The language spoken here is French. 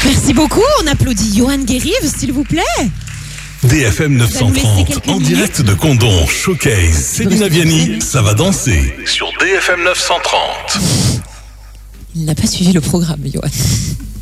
Merci beaucoup. On applaudit Johan Guérive, s'il vous plaît. DFM 930, en direct de Condon, Showcase, Céline Vianney, ça va danser sur DFM 930. Il n'a pas suivi le programme, Johan.